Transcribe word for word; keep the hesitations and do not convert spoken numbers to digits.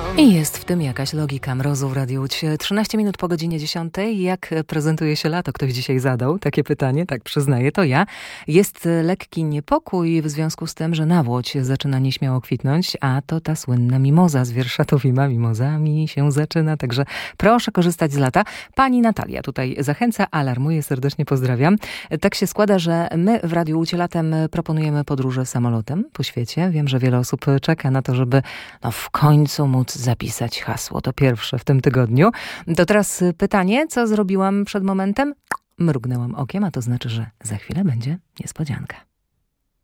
I jest w tym jakaś logika. Mrozu w Radiu Łódź. trzynaście minut po godzinie dziesiątej. Jak prezentuje się lato? Ktoś dzisiaj zadał takie pytanie, tak przyznaję, to ja. Jest lekki niepokój w związku z tym, że nawłoć zaczyna nieśmiało kwitnąć, a to ta słynna mimoza z wiersza Tuwima. Mimozami się zaczyna, także proszę korzystać z lata. Pani Natalia tutaj zachęca, alarmuje, serdecznie pozdrawiam. Tak się składa, że my w Radiu Łódź latem proponujemy podróże samolotem po świecie. Wiem, że wiele osób czeka na to, żeby no, w końcu móc zapisać hasło. To pierwsze w tym tygodniu. To teraz pytanie, co zrobiłam przed momentem? Mrugnęłam okiem, a to znaczy, że za chwilę będzie niespodzianka.